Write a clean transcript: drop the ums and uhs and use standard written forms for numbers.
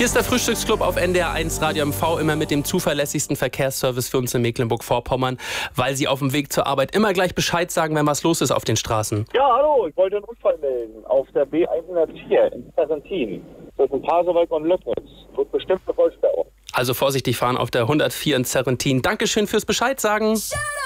Hier ist der Frühstücksclub auf NDR1 Radio MV, immer mit dem zuverlässigsten Verkehrsservice für uns in Mecklenburg-Vorpommern, weil Sie auf dem Weg zur Arbeit immer gleich Bescheid sagen, wenn was los ist auf den Straßen. Ja, hallo, ich wollte einen Unfall melden auf der B104 in Serrentin. Zwischen Pasewalk und Löcknitz. Wird bestimmt eine Vollsperrung. Also vorsichtig fahren auf der 104 in Serrentin. Dankeschön fürs Bescheid sagen.